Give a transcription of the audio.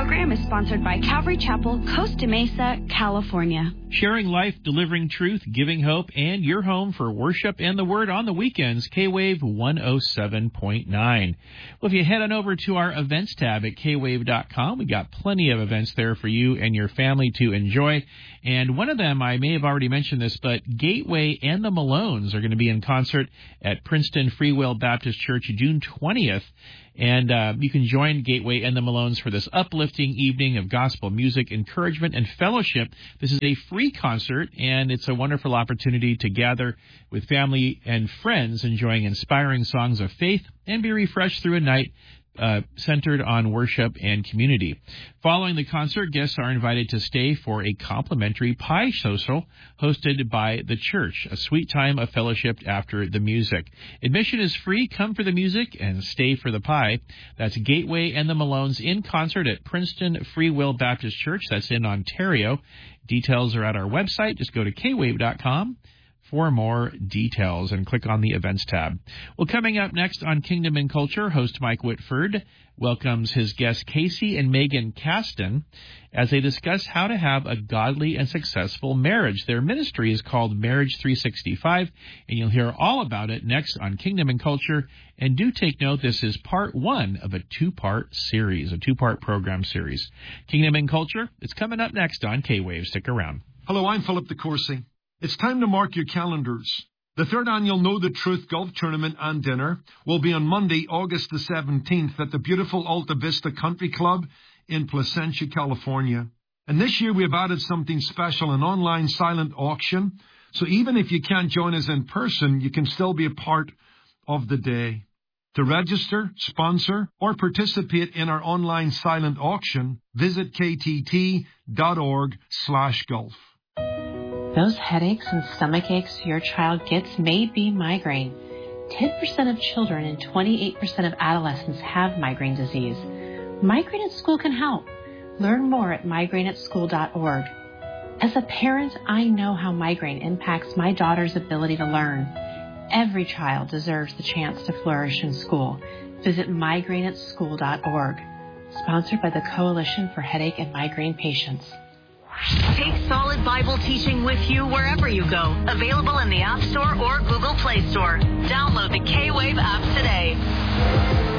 program is sponsored by Calvary Chapel, Costa Mesa, California. Sharing life, delivering truth, giving hope, and your home for worship and the Word on the weekends, K-Wave 107.9. Well, if you head on over to our events tab at kwave.com, we got plenty of events there for you and your family to enjoy. And one of them, I may have already mentioned this, but Gateway and the Malones are going to be in concert at Princeton Free Will Baptist Church June 20th. And you can join Gateway and the Malones for this uplifting evening of gospel music, encouragement, and fellowship. This is a free concert, and it's a wonderful opportunity to gather with family and friends enjoying inspiring songs of faith and be refreshed through a night centered on worship and community. Following the concert, guests are invited to stay for a complimentary pie social hosted by the church, a sweet time of fellowship after the music. Admission is free. Come for the music and stay for the pie. That's Gateway and the Malones in concert at Princeton Free Will Baptist Church. That's in Ontario. Details are at our website. Just go to kwave.com for more details and click on the events tab. Well, coming up next on Kingdom and Culture, host Mike Whitford welcomes his guests Casey and Megan Caston as they discuss how to have a godly and successful marriage. Their ministry is called Marriage 365, and you'll hear all about it next on Kingdom and Culture. And do take note, this is part one of a two-part series, a two-part program series. Kingdom and Culture, it's coming up next on K-Wave. Stick around. Hello, I'm Philip DeCourcy. It's time to mark your calendars. The third annual Know the Truth Golf Tournament and Dinner will be on Monday, August the 17th at the beautiful Alta Vista Country Club in Placentia, California. And this year we have added something special, an online silent auction. So even if you can't join us in person, you can still be a part of the day. To register, sponsor, or participate in our online silent auction, visit ktt.org/golf. Those headaches and stomach aches your child gets may be migraine. 10% of children and 28% of adolescents have migraine disease. Migraine at School can help. Learn more at migraineatschool.org. As a parent, I know how migraine impacts my daughter's ability to learn. Every child deserves the chance to flourish in school. Visit migraineatschool.org. Sponsored by the Coalition for Headache and Migraine Patients. Take solid Bible teaching with you wherever you go. Available in the App Store or Google Play Store. Download the K-Wave app today.